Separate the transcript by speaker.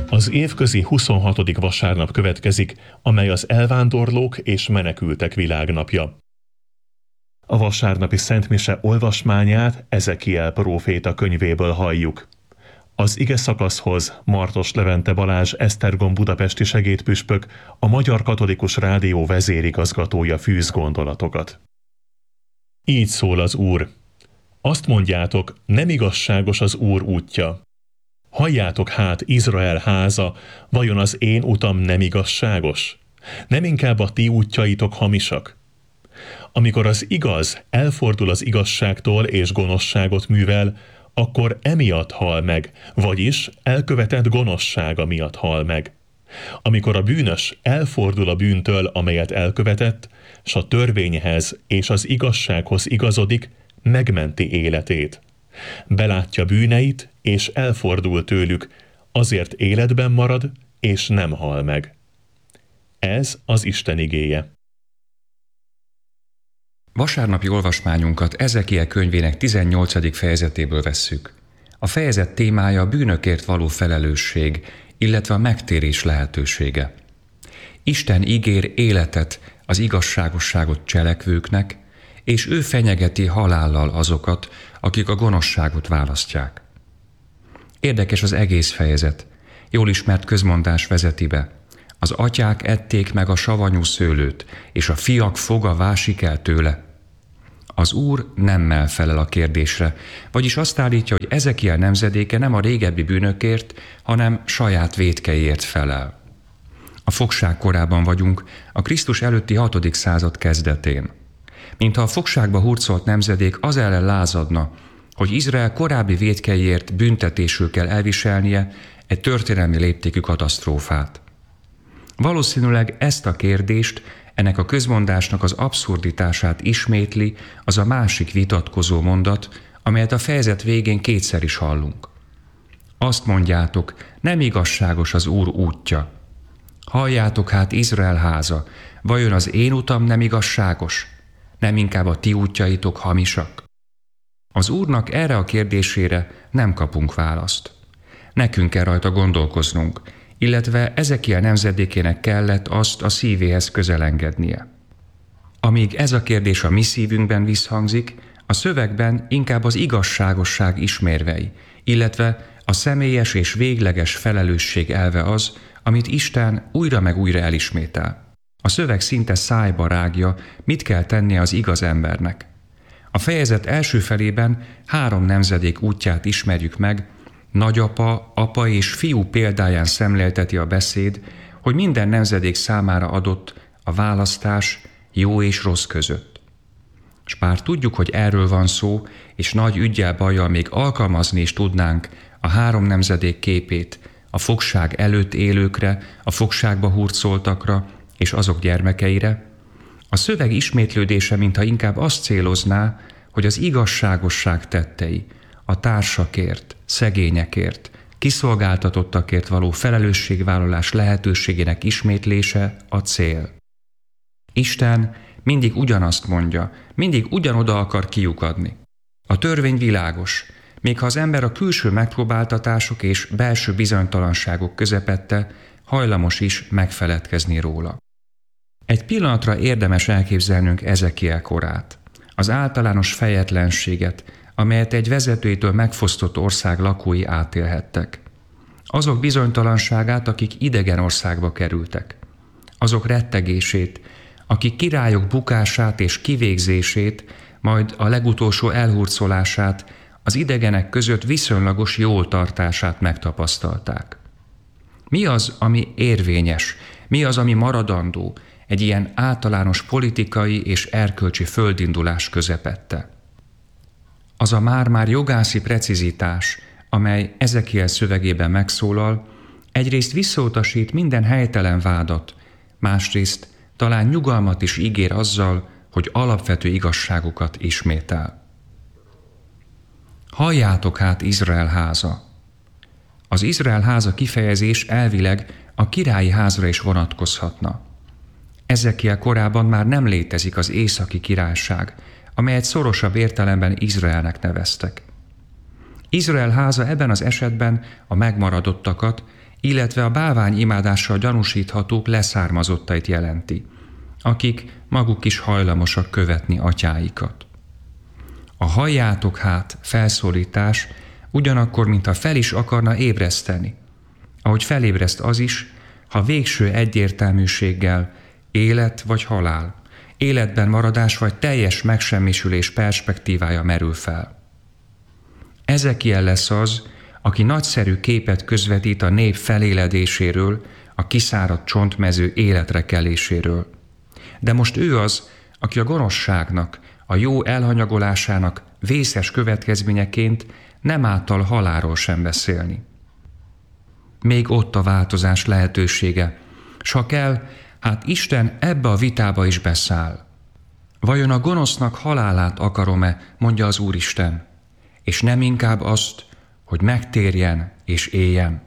Speaker 1: Az évközi 26. vasárnap következik, amely az elvándorlók és menekültek világnapja. A vasárnapi szentmise olvasmányát Ezekiel próféta könyvéből halljuk. Az ige szakaszhoz Martos Levente Balázs Esztergom budapesti segédpüspök, a Magyar Katolikus Rádió vezérigazgatója fűz gondolatokat. Így szól az Úr. Azt mondjátok, nem igazságos az Úr útja. Halljátok hát, Izrael háza, vajon az én utam nem igazságos? Nem inkább a ti útjaitok hamisak? Amikor az igaz elfordul az igazságtól és gonoszságot művel, akkor emiatt hal meg, vagyis elkövetett gonoszsága miatt hal meg. Amikor a bűnös elfordul a bűntől, amelyet elkövetett, s a törvényhez és az igazsághoz igazodik, megmenti életét. Belátja bűneit, és elfordul tőlük, azért életben marad, és nem hal meg. Ez az Isten igéje.
Speaker 2: Vasárnapi olvasmányunkat Ezekiel könyvének 18. fejezetéből vesszük. A fejezet témája a bűnökért való felelősség, illetve a megtérés lehetősége. Isten ígér életet az igazságosságot cselekvőknek, és ő fenyegeti halállal azokat, akik a gonoszságot választják. Érdekes az egész fejezet. Jól ismert közmondás vezeti be. Az atyák ették meg a savanyú szőlőt, és a fiak foga vásik el tőle. Az Úr nemmel felel a kérdésre, vagyis azt állítja, hogy Ezekiel nemzedéke nem a régebbi bűnökért, hanem saját vétkeiért felel. A fogság korában vagyunk, a Krisztus előtti 6. század kezdetén. Mintha a fogságba hurcolt nemzedék az ellen lázadna, hogy Izrael korábbi vétkeiért büntetésül kell elviselnie egy történelmi léptékű katasztrófát. Valószínűleg ezt a kérdést, ennek a közmondásnak az abszurditását ismétli az a másik vitatkozó mondat, amelyet a fejezet végén kétszer is hallunk. Azt mondjátok, nem igazságos az Úr útja. Halljátok hát, Izrael háza, vajon az én utam nem igazságos? Nem inkább a ti útjaitok hamisak? Az Úrnak erre a kérdésére nem kapunk választ. Nekünk kell rajta gondolkoznunk, illetve Ezekiel nemzedékének kellett azt a szívéhez közelengednie. Amíg ez a kérdés a mi szívünkben visszhangzik, a szövegben inkább az igazságosság ismérvei, illetve a személyes és végleges felelősség elve az, amit Isten újra meg újra elismétel. A szöveg szinte szájba rágja, mit kell tennie az igaz embernek. A fejezet első felében 3 nemzedék útját ismerjük meg, nagyapa, apa és fiú példáján szemlélteti a beszéd, hogy minden nemzedék számára adott a választás jó és rossz között. S bár tudjuk, hogy erről van szó, és nagy üggyel bajjal még alkalmazni is tudnánk a 3 nemzedék képét a fogság előtt élőkre, a fogságba hurcoltakra és azok gyermekeire, a szöveg ismétlődése mintha inkább azt célozná, hogy az igazságosság tettei, a társakért, szegényekért, kiszolgáltatottakért való felelősségvállalás lehetőségének ismétlése a cél. Isten mindig ugyanazt mondja, mindig ugyanoda akar kiukadni. A törvény világos, még ha az ember a külső megpróbáltatások és belső bizonytalanságok közepette hajlamos is megfeledkezni róla. Egy pillanatra érdemes elképzelnünk Ezekiel korát, az általános fejetlenséget, amelyet egy vezetőitől megfosztott ország lakói átélhettek. Azok bizonytalanságát, akik idegen országba kerültek. Azok rettegését, akik királyok bukását és kivégzését, majd a legutolsó elhurcolását, az idegenek között viszonylagos jól tartását megtapasztalták. Mi az, ami érvényes? Mi az, ami maradandó egy ilyen általános politikai és erkölcsi földindulás közepette? Az a már-már jogászi precizitás, amely Ezekiel szövegében megszólal, egyrészt visszautasít minden helytelen vádat, másrészt talán nyugalmat is ígér azzal, hogy alapvető igazságokat ismétel. Halljátok hát, Izrael háza! Az Izrael háza kifejezés elvileg a királyi házra is vonatkozhatna. Ezekiel korában már nem létezik az északi királyság, amelyet szorosabb értelemben Izraelnek neveztek. Izrael háza ebben az esetben a megmaradottakat illetve a bálvány imádással gyanúsíthatók leszármazottait jelenti, akik maguk is hajlamosak követni atyáikat. A halljátok hát felszólítás ugyanakkor, mintha fel is akarna ébreszteni, ahogy felébreszt az is, ha végső egyértelműséggel élet vagy halál, életben maradás vagy teljes megsemmisülés perspektívája merül fel. Ezekiel lesz az, aki nagyszerű képet közvetít a nép feléledéséről, a kiszáradt csontmező életre keléséről. De most ő az, aki a gonoszságnak, a jó elhanyagolásának vészes következményeként nem által halálról sem beszélni. Még ott a változás lehetősége, s ha kell, hát Isten ebbe a vitába is beszáll. Vajon a gonosznak halálát akarom-e, mondja az Úristen, és nem inkább azt, hogy megtérjen és éljen?